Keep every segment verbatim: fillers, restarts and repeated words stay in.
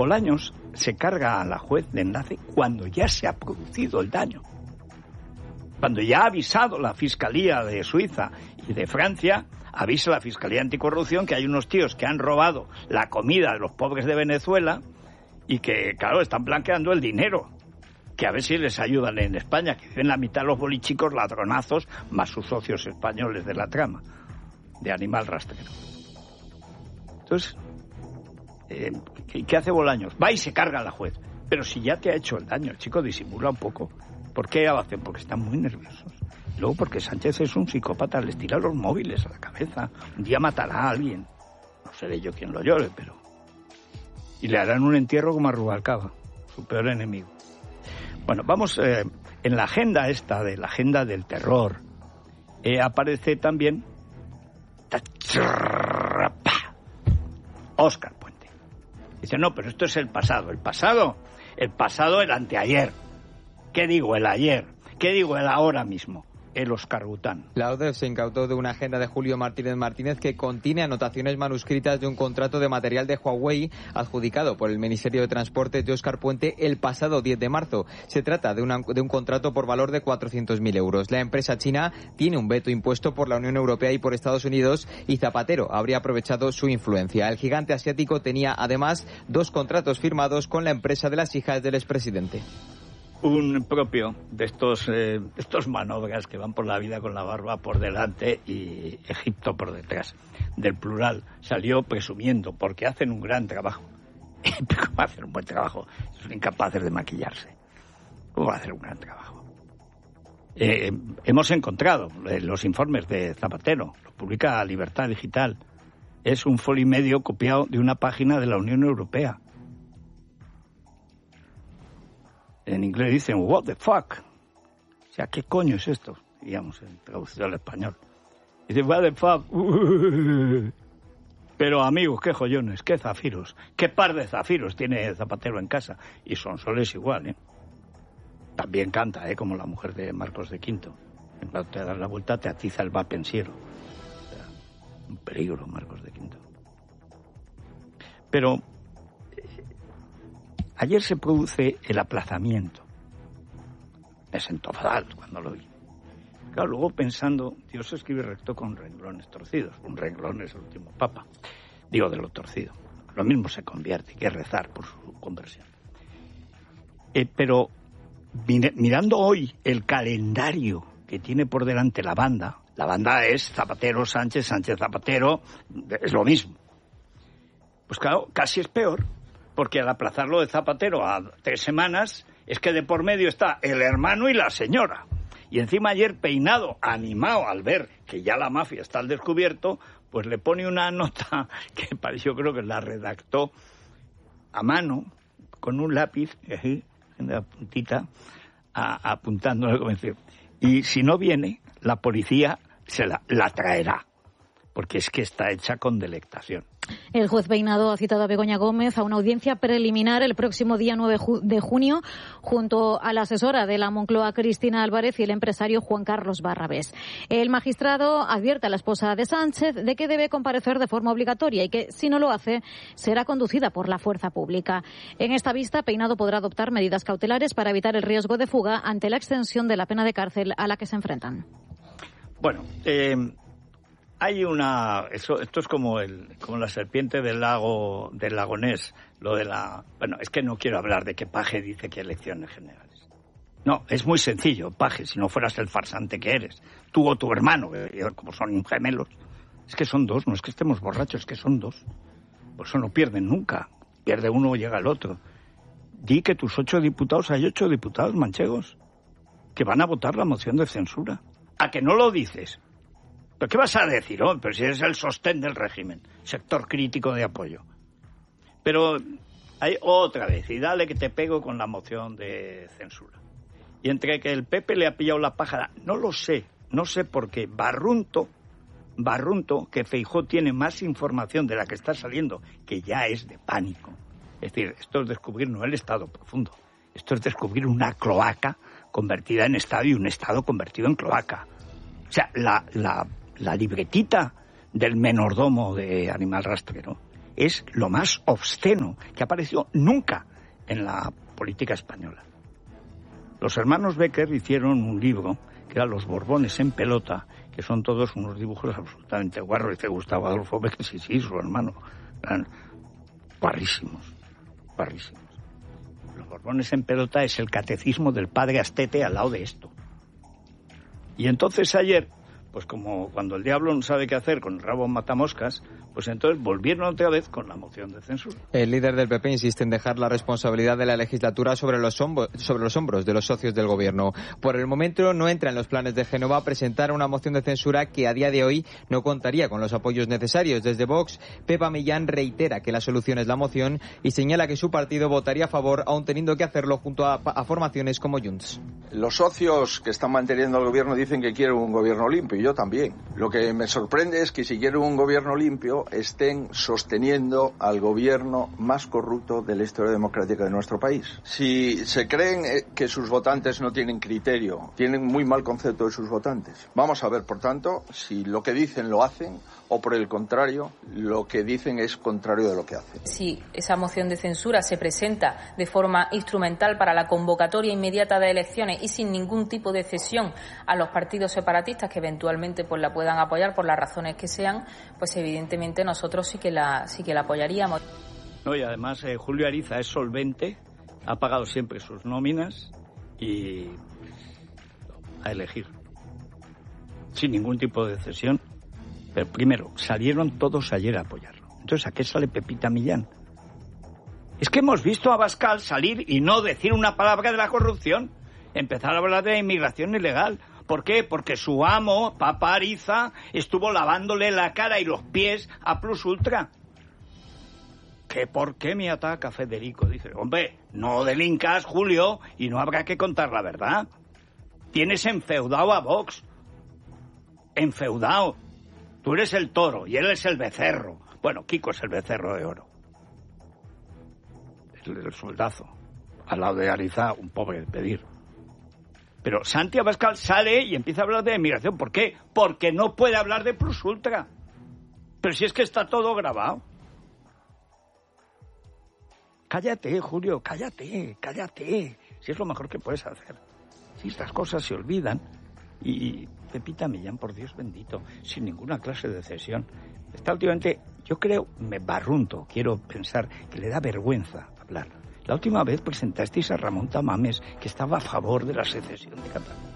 Bolaños se carga a la juez de enlace cuando ya se ha producido el daño. Cuando ya ha avisado la Fiscalía de Suiza y de Francia, avisa la Fiscalía Anticorrupción que hay unos tíos que han robado la comida de los pobres de Venezuela y que, claro, están blanqueando el dinero. Que a ver si les ayudan en España, que viven la mitad de los bolichicos ladronazos, más sus socios españoles de la trama, de Animal Rastrero. Entonces, eh, ¿qué, ¿qué hace Bolaños? Va y se carga a la juez. Pero si ya te ha hecho el daño, el chico disimula un poco. ¿Por qué lo hacen? Porque están muy nerviosos. Luego porque Sánchez es un psicópata, les tira los móviles a la cabeza. Un día matará a alguien. No seré yo quien lo llore, pero... Y le harán un entierro como a Rubalcaba, su peor enemigo. Bueno, vamos, eh, en la agenda esta, de la agenda del terror, eh, aparece también Óscar Puente. Dice, no, pero esto es el pasado. ¿El pasado? El pasado, el anteayer. ¿Qué digo el ayer? ¿Qué digo el ahora mismo? El Óscar Bután. La ODEF se incautó de una agenda de Julio Martínez Martínez que contiene anotaciones manuscritas de un contrato de material de Huawei adjudicado por el Ministerio de Transportes de Óscar Puente el pasado diez de marzo. Se trata de, una, de un contrato por valor de cuatrocientos mil euros. La empresa china tiene un veto impuesto por la Unión Europea y por Estados Unidos y Zapatero habría aprovechado su influencia. El gigante asiático tenía además dos contratos firmados con la empresa de las hijas del expresidente. Un propio de estos eh, estos manobras que van por la vida con la barba por delante y Egipto por detrás, del plural, salió presumiendo porque hacen un gran trabajo. Pero ¿cómo hacen un buen trabajo? Son incapaces de maquillarse. ¿Cómo va a hacer un gran trabajo? Eh, hemos encontrado eh, los informes de Zapatero, lo publica Libertad Digital. Es un folio y medio copiado de una página de la Unión Europea. En inglés dicen, what the fuck. O sea, ¿qué coño es esto? Digamos, en traducción al español. Dice, what the fuck. Pero amigos, qué joyones, qué zafiros. Qué par de zafiros tiene Zapatero en casa. Y son soles igual, ¿eh? También canta, ¿eh? Como la mujer de Marcos de Quinto. En cuanto te das la vuelta, te atiza el va pensiero. O sea, un peligro, Marcos de Quinto. Pero... ayer se produce el aplazamiento. Me sentó fatal cuando lo vi. Claro, luego pensando, Dios escribe recto con renglones torcidos. Un renglón es el último papa. Digo, de lo torcido. Lo mismo se convierte, hay que rezar por su conversión. Eh, pero mir- mirando hoy el calendario que tiene por delante la banda, la banda es Zapatero, Sánchez, Sánchez, Zapatero, es lo mismo. Pues claro, casi es peor. Porque al aplazarlo de Zapatero a tres semanas, es que de por medio está el hermano y la señora. Y encima ayer Peinado, animado al ver que ya la mafia está al descubierto, pues le pone una nota que yo creo que la redactó a mano, con un lápiz, en la puntita, a, apuntándole como decir, y si no viene, la policía se la, la traerá. Porque es que está hecha con delectación. El juez Peinado ha citado a Begoña Gómez a una audiencia preliminar el próximo día nueve de junio junto a la asesora de la Moncloa, Cristina Álvarez, y el empresario Juan Carlos Barrabés. El magistrado advierte a la esposa de Sánchez de que debe comparecer de forma obligatoria y que, si no lo hace, será conducida por la fuerza pública. En esta vista, Peinado podrá adoptar medidas cautelares para evitar el riesgo de fuga ante la extensión de la pena de cárcel a la que se enfrentan. Bueno, eh... hay una... Eso, esto es como el como la serpiente del lago del lago Ness, lo de la... Bueno, es que no quiero hablar de que Paje dice que hay elecciones generales. No, es muy sencillo, Paje, si no fueras el farsante que eres. Tú o tu hermano, como son gemelos. Es que son dos, no es que estemos borrachos, es que son dos. Por eso no pierden nunca. Pierde uno o llega el otro. Di que tus ocho diputados, hay ocho diputados manchegos, que van a votar la moción de censura. ¿A que no lo dices? ¿Pero qué vas a decir? Oh, pero si eres el sostén del régimen, sector crítico de apoyo. Pero hay otra vez, y dale que te pego con la moción de censura. Y entre que el P P le ha pillado la pájara, no lo sé, no sé por qué. Barrunto, Barrunto, que Feijóo tiene más información de la que está saliendo, que ya es de pánico. Es decir, esto es descubrir no el estado profundo, esto es descubrir una cloaca convertida en estado y un estado convertido en cloaca. O sea, la... la la libretita del menordomo de Animal Rastrero es lo más obsceno que ha aparecido nunca en la política española. Los hermanos Becker hicieron un libro que era Los Borbones en pelota, que son todos unos dibujos absolutamente guarros. Dice Gustavo Adolfo Becker, sí, sí, su hermano. Eran guarrísimos, guarrísimos. Los Borbones en pelota es el catecismo del padre Astete al lado de esto. Y entonces ayer, pues como cuando el diablo no sabe qué hacer con el rabo matamoscas, pues entonces volvieron otra vez con la moción de censura. El líder del P P insiste en dejar la responsabilidad de la legislatura sobre los, hombros, sobre los hombros de los socios del gobierno. Por el momento no entra en los planes de Génova presentar una moción de censura que a día de hoy no contaría con los apoyos necesarios. Desde Vox, Pepa Millán reitera que la solución es la moción y señala que su partido votaría a favor, aun teniendo que hacerlo junto a, a formaciones como Junts. Los socios que están manteniendo al gobierno dicen que quieren un gobierno limpio, y yo también. Lo que me sorprende es que si quieren un gobierno limpio estén sosteniendo al gobierno más corrupto de la historia democrática de nuestro país. Si se creen que sus votantes no tienen criterio, tienen muy mal concepto de sus votantes. Vamos a ver, por tanto, si lo que dicen lo hacen o, por el contrario, lo que dicen es contrario de lo que hacen. Si esa moción de censura se presenta de forma instrumental para la convocatoria inmediata de elecciones y sin ningún tipo de cesión a los partidos separatistas que eventualmente pues la puedan apoyar por las razones que sean, pues evidentemente nosotros sí que la sí que la apoyaríamos. No, y además eh, Julio Ariza es solvente, ha pagado siempre sus nóminas y a elegir sin ningún tipo de cesión. Pero primero, salieron todos ayer a apoyarlo. Entonces, ¿a qué sale Pepita Millán? Es que hemos visto a Abascal salir y no decir una palabra de la corrupción, empezar a hablar de la inmigración ilegal. ¿Por qué? Porque su amo, Papa Ariza, estuvo lavándole la cara y los pies a Plus Ultra. ¿Qué por qué me ataca Federico? Dice, hombre, no delincas, Julio, y no habrá que contar la verdad. Tienes enfeudado a Vox. Enfeudado. Tú eres el toro y él es el becerro. Bueno, Kiko es el becerro de oro. El, el soldazo. Al lado de Ariza, un pobre de pedir. Pero Santi Abascal sale y empieza a hablar de emigración. ¿Por qué? Porque no puede hablar de Plus Ultra. Pero si es que está todo grabado. Cállate, Julio, cállate, cállate. Si es lo mejor que puedes hacer. Si estas cosas se olvidan. Y Pepita Millán, por Dios bendito, sin ninguna clase de cesión. Está últimamente, yo creo, me barrunto, quiero pensar que le da vergüenza hablar. La última vez presentasteis a Ramón Tamames, que estaba a favor de la secesión de Cataluña.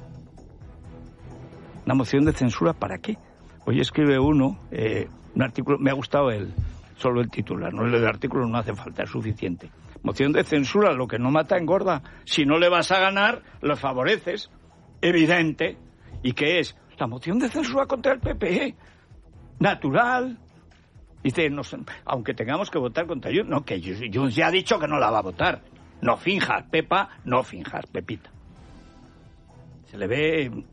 ¿Una moción de censura para qué? Hoy escribe uno, eh, un artículo, me ha gustado el, solo el titular, no el artículo no hace falta, es suficiente. Moción de censura, lo que no mata engorda. Si no le vas a ganar, lo favoreces. Evidente. ¿Y qué es? La moción de censura contra el P P. Natural. Dice, no, aunque tengamos que votar contra Junts, no, que Junts ya ha dicho que no la va a votar. No finjas, Pepa, no finjas, Pepita. Se le ve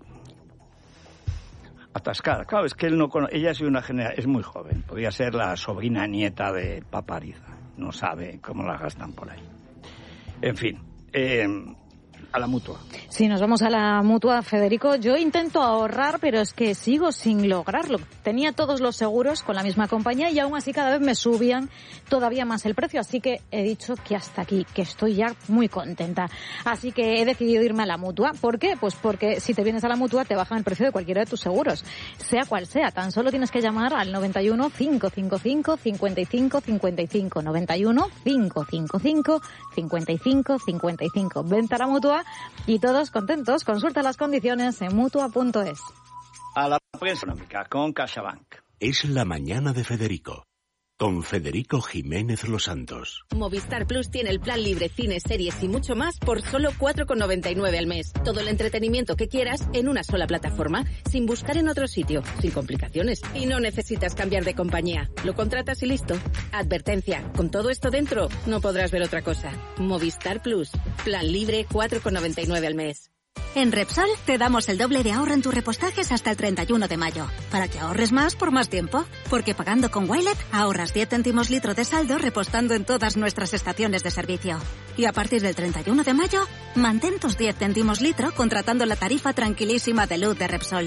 atascada. Claro, es que él no conoce, ella es una genera, es muy joven. Podría ser la sobrina nieta de Papa Ariza. No sabe cómo la gastan por ahí. En fin, eh, a la Mutua. Sí, nos vamos a la Mutua, Federico. Yo intento ahorrar, pero es que sigo sin lograrlo. Tenía todos los seguros con la misma compañía y aún así cada vez me subían todavía más el precio. Así que he dicho que hasta aquí, que estoy ya muy contenta. Así que he decidido irme a la Mutua. ¿Por qué? Pues porque si te vienes a la Mutua te bajan el precio de cualquiera de tus seguros. Sea cual sea, tan solo tienes que llamar al noventa y uno, cinco cinco cinco, cincuenta y cinco cincuenta y cinco. noventa y uno, cinco cinco cinco, cincuenta y cinco cincuenta y cinco. Vente a la Mutua y todos contentos. Consulta las condiciones en mutua punto es. A la prensa económica con CaixaBank. Es la mañana de Federico, con Federico Jiménez Los Santos. Movistar Plus tiene el plan libre, cine, series y mucho más por solo cuatro con noventa y nueve al mes. Todo el entretenimiento que quieras en una sola plataforma, sin buscar en otro sitio, sin complicaciones. Y no necesitas cambiar de compañía. Lo contratas y listo. Advertencia, con todo esto dentro, no podrás ver otra cosa. Movistar Plus, plan libre, cuatro con noventa y nueve al mes. En Repsol te damos el doble de ahorro en tus repostajes hasta el treinta y uno de mayo, para que ahorres más por más tiempo. Porque pagando con Wilet ahorras diez céntimos litro de saldo repostando en todas nuestras estaciones de servicio. Y a partir del treinta y uno de mayo, mantén tus diez céntimos litro contratando la tarifa tranquilísima de luz de Repsol.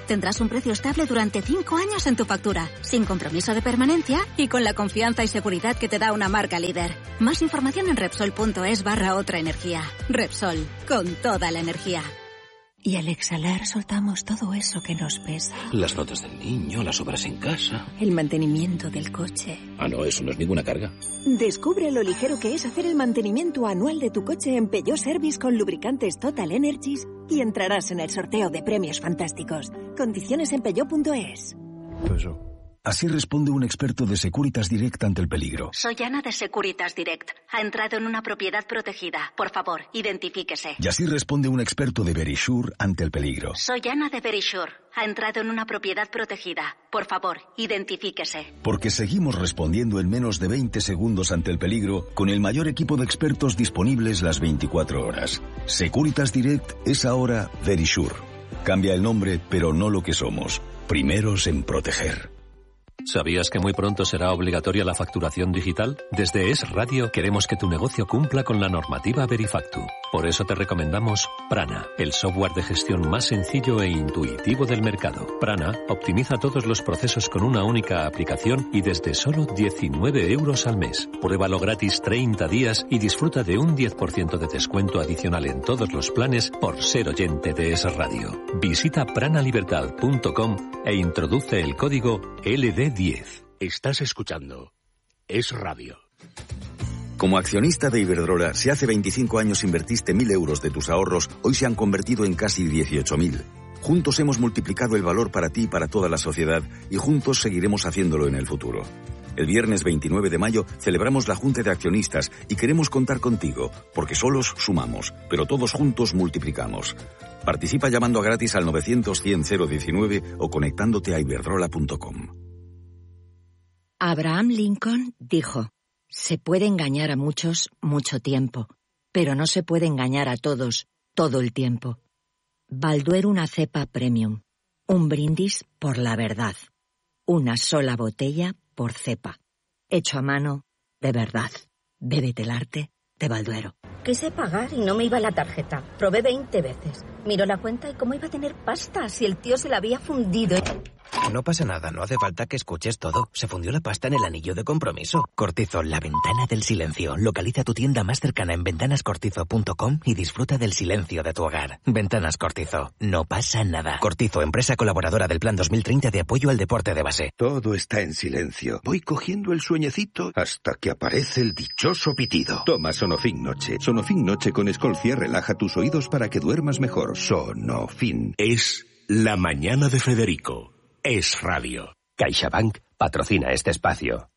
Tendrás un precio estable durante cinco años en tu factura, sin compromiso de permanencia y con la confianza y seguridad que te da una marca líder. Más información en Repsol.es barra otra energía. Repsol, con toda la energía. Y al exhalar soltamos todo eso que nos pesa. Las notas del niño, las obras en casa. El mantenimiento del coche. Ah, no, eso no es ninguna carga. Descubre lo ligero que es hacer el mantenimiento anual de tu coche en Peugeot Service con lubricantes Total Energies y entrarás en el sorteo de premios fantásticos. Condiciones en peugeot punto es. Eso. Así responde un experto de Securitas Direct ante el peligro. Soy Ana de Securitas Direct. Ha entrado en una propiedad protegida. Por favor, identifíquese. Y así responde un experto de Verisure ante el peligro. Soy Ana de Verisure. Ha entrado en una propiedad protegida. Por favor, identifíquese. Porque seguimos respondiendo en menos de veinte segundos ante el peligro con el mayor equipo de expertos disponibles las veinticuatro horas. Securitas Direct es ahora Verisure. Cambia el nombre, pero no lo que somos. Primeros en proteger. ¿Sabías que muy pronto será obligatoria la facturación digital? Desde Es Radio queremos que tu negocio cumpla con la normativa Verifactu. Por eso te recomendamos Prana, el software de gestión más sencillo e intuitivo del mercado. Prana optimiza todos los procesos con una única aplicación y desde solo diecinueve euros al mes. Pruébalo gratis treinta días y disfruta de un diez por ciento de descuento adicional en todos los planes por ser oyente de Es Radio. Visita pranalibertad punto com e introduce el código L D diez. Estás escuchando Es Radio. Como accionista de Iberdrola, si hace veinticinco años invertiste mil euros de tus ahorros, hoy se han convertido en casi dieciocho mil. Juntos hemos multiplicado el valor para ti y para toda la sociedad y juntos seguiremos haciéndolo en el futuro. El viernes veintinueve de mayo celebramos la Junta de Accionistas y queremos contar contigo, porque solos sumamos, pero todos juntos multiplicamos. Participa llamando a gratis al novecientos cien cero diecinueve o conectándote a iberdrola punto com. Abraham Lincoln dijo: se puede engañar a muchos mucho tiempo, pero no se puede engañar a todos todo el tiempo. Balduero una cepa premium. Un brindis por la verdad. Una sola botella por cepa. Hecho a mano, de verdad. Bébete el arte de Balduero. Quise pagar y no me iba la tarjeta. Probé veinte veces. Miró la cuenta y cómo iba a tener pasta si el tío se la había fundido. No pasa nada, no hace falta que escuches todo. Se fundió la pasta en el anillo de compromiso. Cortizo, la ventana del silencio. Localiza tu tienda más cercana en ventanas cortizo punto com y disfruta del silencio de tu hogar. Ventanas Cortizo, no pasa nada. Cortizo, empresa colaboradora del Plan dos mil treinta de apoyo al deporte de base. Todo está en silencio. Voy cogiendo el sueñecito hasta que aparece el dichoso pitido. Toma Sonofin Noche. Sonofin Noche con Escolcia relaja tus oídos para que duermas mejor. Sonofin. Es La Mañana de Federico. Es Radio. CaixaBank patrocina este espacio.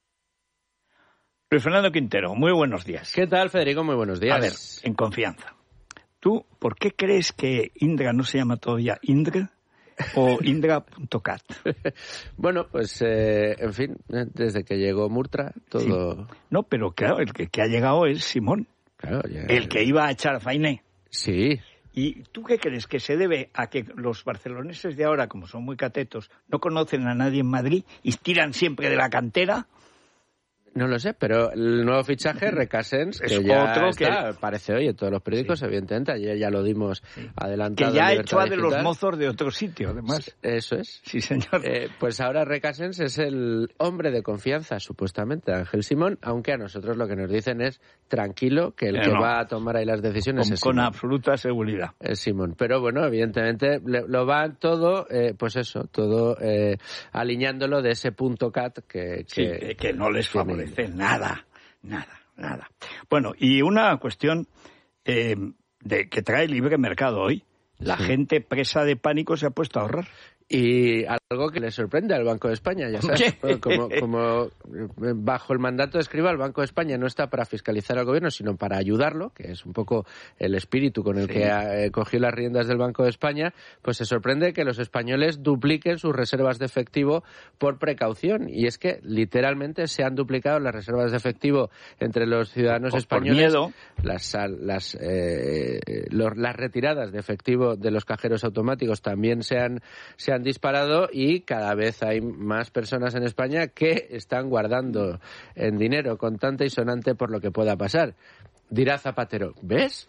Luis Fernando Quintero, muy buenos días. ¿Qué tal, Federico? Muy buenos días. A ver, en confianza. ¿Tú por qué crees que Indra no se llama todavía Indra o Indra punto cat? Bueno, pues, eh, en fin, desde que llegó Murtra, todo... Sí. No, pero claro, el que, que ha llegado es Simón. Claro, ya... El que iba a echar a Fainé. Sí. ¿Y tú qué crees? ¿Que se debe a que los barceloneses de ahora, como son muy catetos, no conocen a nadie en Madrid y tiran siempre de la cantera? No lo sé, pero el nuevo fichaje, Recasens, es que ya otro está, que aparece hoy en todos los periódicos, sí. Evidentemente, ayer ya lo dimos sí. adelantado. Que ya echó a de los mozos de otro sitio, además. Eso es. Sí, señor. Eh, pues ahora Recasens es el hombre de confianza, supuestamente, de Ángel Simón, aunque a nosotros lo que nos dicen es tranquilo, que el eh, que no. va a tomar ahí las decisiones con, es Simón. Con absoluta seguridad. Es Simón. Pero bueno, evidentemente le, lo va todo, eh, pues eso, todo eh, alineándolo de ese punto cat que... que, sí, que no les favorece. Nada, nada, nada. Bueno, y una cuestión eh, de que trae libre mercado hoy. La sí. gente presa de pánico se ha puesto a ahorrar. Y algo que le sorprende al Banco de España, ya sabes, como, como bajo el mandato de Escrivá, el Banco de España no está para fiscalizar al gobierno, sino para ayudarlo, que es un poco el espíritu con el sí. que eh, cogió las riendas del Banco de España, pues se sorprende que los españoles dupliquen sus reservas de efectivo por precaución. Y es que literalmente se han duplicado las reservas de efectivo entre los ciudadanos por, españoles. Por miedo. Las, las, eh, los, las retiradas de efectivo de los cajeros automáticos también se han, se han disparado y cada vez hay más personas en España que están guardando en dinero contante y sonante por lo que pueda pasar. Dirá Zapatero, ¿ves?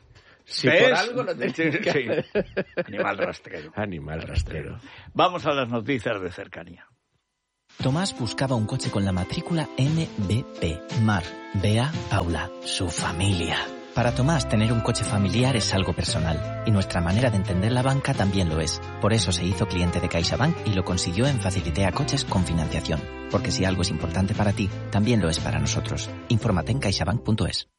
Si por algo lo tenéis que... Sí. Animal rastrero. Animal rastrero. Vamos a las noticias de cercanía. Tomás buscaba un coche con la matrícula N B P. Mar, Bea, Paula, su familia. Para Tomás, tener un coche familiar es algo personal, y nuestra manera de entender la banca también lo es. Por eso se hizo cliente de CaixaBank y lo consiguió en Facilitea Coches con financiación. Porque si algo es importante para ti, también lo es para nosotros. Infórmate en caixabank punto es.